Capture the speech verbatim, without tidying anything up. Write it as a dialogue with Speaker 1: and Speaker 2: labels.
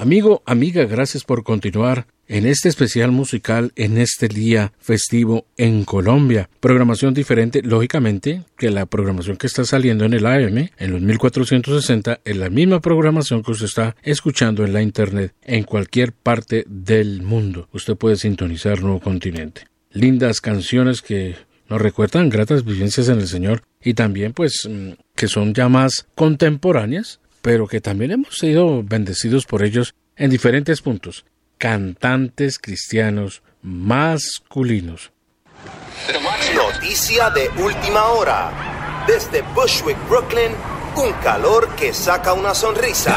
Speaker 1: Amigo, amiga, gracias por continuar en este especial musical en este día festivo en Colombia. Programación diferente, lógicamente, que la programación que está saliendo en el A M, en los mil cuatrocientos sesenta, es la misma programación que usted está escuchando en la internet en cualquier parte del mundo. Usted puede sintonizar Nuevo Continente. Lindas canciones que nos recuerdan gratas vivencias en el Señor y también pues que son ya más contemporáneas, pero que también hemos sido bendecidos por ellos en diferentes puntos. Cantantes cristianos masculinos.
Speaker 2: Noticia de última hora. Desde Bushwick, Brooklyn, un calor que saca una sonrisa.